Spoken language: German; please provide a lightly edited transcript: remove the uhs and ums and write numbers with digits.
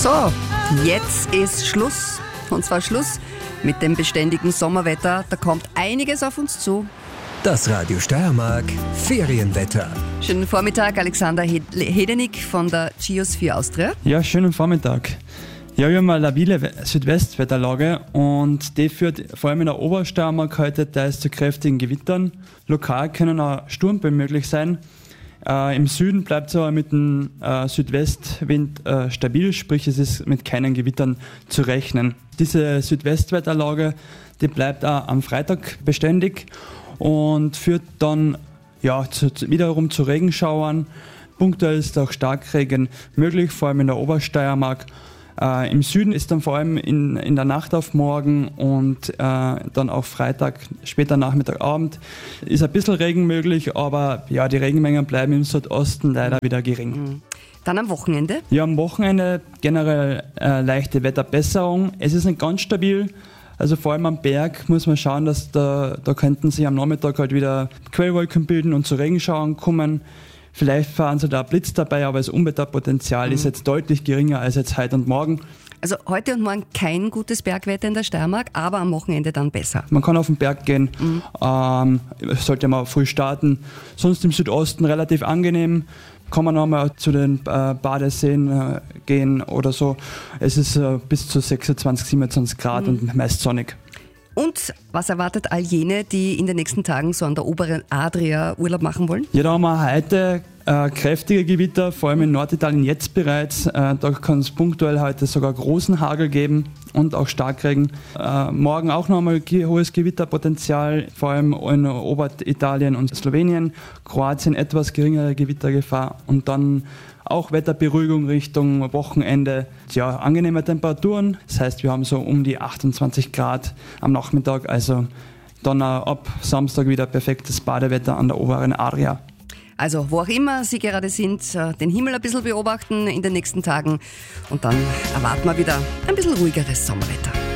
So, jetzt ist Schluss. Und zwar Schluss mit dem beständigen Sommerwetter. Da kommt einiges auf uns zu. Das Radio Steiermark Ferienwetter. Schönen Vormittag, Alexander Hedenig von der Geosphere Austria. Ja, schönen Vormittag. Ja, wir haben eine labile Südwestwetterlage und die führt vor allem in der Obersteiermark heute teils zu kräftigen Gewittern. Lokal können auch Sturmböen möglich sein. Im Süden bleibt es aber mit dem Südwestwind stabil, sprich es ist mit keinen Gewittern zu rechnen. Diese Südwestwetterlage, die bleibt auch am Freitag beständig und führt dann wiederum zu Regenschauern. Punktuell ist auch Starkregen möglich, vor allem in der Obersteiermark. Im Süden ist dann vor allem in der Nacht auf morgen und dann auch Freitag, später Nachmittag, Abend, ist ein bisschen Regen möglich, aber ja, die Regenmengen bleiben im Südosten leider wieder gering. Dann am Wochenende? Ja, am Wochenende generell leichte Wetterbesserung. Es ist nicht ganz stabil. Also vor allem am Berg muss man schauen, dass da könnten sich am Nachmittag halt wieder Quellwolken bilden und zu Regenschauern kommen. Vielleicht fahren sie da ein Blitz dabei, aber das Unwetterpotenzial ist jetzt deutlich geringer als jetzt heute und morgen. Also heute und morgen kein gutes Bergwetter in der Steiermark, aber am Wochenende dann besser. Man kann auf den Berg gehen, sollte man früh starten. Sonst im Südosten relativ angenehm. Kann man nochmal zu den Badeseen gehen oder so. Es ist bis zu 26, 27 Grad und meist sonnig. Und was erwartet all jene, die in den nächsten Tagen so an der oberen Adria Urlaub machen wollen? Ja, da haben wir heute kräftige Gewitter, vor allem in Norditalien jetzt bereits. Da kann es punktuell heute sogar großen Hagel geben und auch Starkregen. Morgen auch nochmal hohes Gewitterpotenzial, vor allem in Oberitalien und Slowenien. Kroatien etwas geringere Gewittergefahr und dann auch Wetterberuhigung Richtung Wochenende. Ja, angenehme Temperaturen. Das heißt, wir haben so um die 28 Grad am Nachmittag. Also dann ab Samstag wieder perfektes Badewetter an der oberen Adria. Also wo auch immer Sie gerade sind, den Himmel ein bisschen beobachten in den nächsten Tagen. Und dann erwarten wir wieder ein bisschen ruhigeres Sommerwetter.